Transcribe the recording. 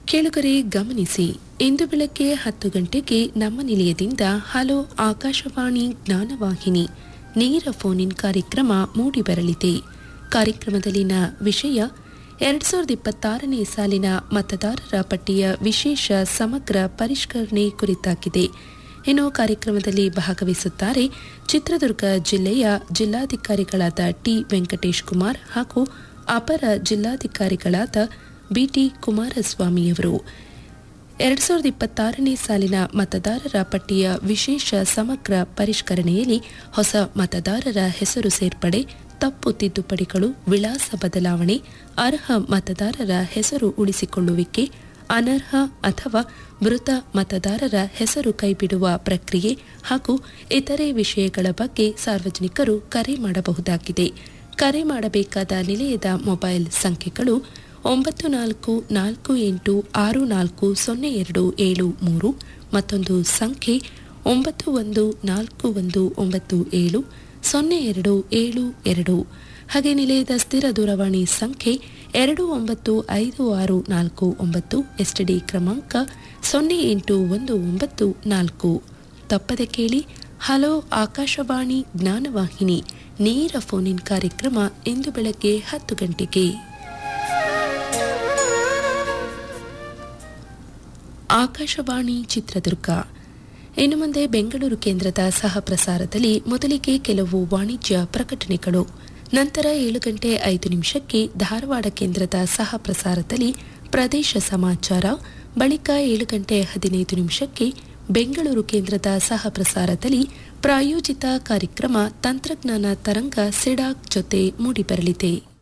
ಕೇಳುಗರೆ ಗಮನಿಸಿ, ಇಂದು ಬೆಳಗ್ಗೆ 10 ಗಂಟೆಗೆ ನಮ್ಮ ನಿಲಯದಿಂದ ಹಲೋ ಆಕಾಶವಾಣಿ ಜ್ಞಾನವಾಹಿನಿ ನೇರ ಫೋನ್ ಇನ್ ಕಾರ್ಯಕ್ರಮ ಮೂಡಿಬರಲಿದೆ. ಕಾರ್ಯಕ್ರಮದಲ್ಲಿನ ವಿಷಯ 2026ನೇ ಸಾಲಿನ ಮತದಾರರ ಪಟ್ಟಿಯ ವಿಶೇಷ ಸಮಗ್ರ ಪರಿಷ್ಕರಣೆ ಕುರಿತಾಗಿದೆ. ಇನ್ನು ಕಾರ್ಯಕ್ರಮದಲ್ಲಿ ಭಾಗವಹಿಸುತ್ತಾರೆ ಚಿತ್ರದುರ್ಗ ಜಿಲ್ಲೆಯ ಜಿಲ್ಲಾಧಿಕಾರಿಗಳಾದ ಟಿ ವೆಂಕಟೇಶ್ ಕುಮಾರ್ ಹಾಗೂ ಅಪರ ಜಿಲ್ಲಾಧಿಕಾರಿಗಳಾದ ಬಿಟಿ ಕುಮಾರಸ್ವಾಮಿಯವರು. 2026ನೇ ಸಾಲಿನ ಮತದಾರರ ಪಟ್ಟಿಯ ವಿಶೇಷ ಸಮಗ್ರ ಪರಿಷ್ಕರಣೆಯಲ್ಲಿ ಹೊಸ ಮತದಾರರ ಹೆಸರು ಸೇರ್ಪಡೆ, ತಪ್ಪು ತಿದ್ದುಪಡಿಗಳು, ವಿಳಾಸ ಬದಲಾವಣೆ, ಅರ್ಹ ಮತದಾರರ ಹೆಸರು ಉಳಿಸಿಕೊಳ್ಳುವಿಕೆ, ಅನರ್ಹ ಅಥವಾ ಮೃತ ಮತದಾರರ ಹೆಸರು ಕೈಬಿಡುವ ಪ್ರಕ್ರಿಯೆ ಹಾಗೂ ಇತರೆ ವಿಷಯಗಳ ಬಗ್ಗೆ ಸಾರ್ವಜನಿಕರು ಕರೆ ಮಾಡಬಹುದಾಗಿದೆ. ಕರೆ ಮಾಡಬೇಕಾದ ನಿಲಯದ ಮೊಬೈಲ್ ಸಂಖ್ಯೆಗಳು 9448640273 ಮತ್ತೊಂದು ಸಂಖ್ಯೆ 9141970272 ಹಾಗೆ ನಿಲಯದ ಸ್ಥಿರ ದೂರವಾಣಿ ಸಂಖ್ಯೆ 295649 ಎಸ್ಟಿಡಿ ಕ್ರಮಾಂಕ 081994. ತಪ್ಪದೆ ಕೇಳಿ ಹಲೋ ಆಕಾಶವಾಣಿ ಜ್ಞಾನವಾಹಿನಿ ನೇರ ಫೋನ್ ಇನ್ ಕಾರ್ಯಕ್ರಮ ಇಂದು ಬೆಳಗ್ಗೆ 10 ಗಂಟೆಗೆ. ಆಕಾಶವಾಣಿ ಚಿತ್ರದುರ್ಗ. ಇನ್ನು ಮುಂದೆ ಬೆಂಗಳೂರು ಕೇಂದ್ರದ ಸಹ ಪ್ರಸಾರದಲ್ಲಿ ಮೊದಲಿಗೆ ಕೆಲವು ವಾಣಿಜ್ಯ ಪ್ರಕಟಣೆಗಳು, ನಂತರ 7 ಗಂಟೆ 5 ನಿಮಿಷಕ್ಕೆ ಧಾರವಾಡ ಕೇಂದ್ರದ ಸಹ ಪ್ರಸಾರದಲ್ಲಿ ಪ್ರದೇಶ ಸಮಾಚಾರ, ಬಳಿಕ 7 ಗಂಟೆ 15 ನಿಮಿಷಕ್ಕೆ ಬೆಂಗಳೂರು ಕೇಂದ್ರದ ಸಹ ಪ್ರಸಾರದಲ್ಲಿ ಪ್ರಾಯೋಜಿತ ಕಾರ್ಯಕ್ರಮ ತಂತ್ರಜ್ಞಾನ ತರಂಗ ಸಿಡಾಕ್ ಜೊತೆ ಮೂಡಿಬರಲಿದೆ.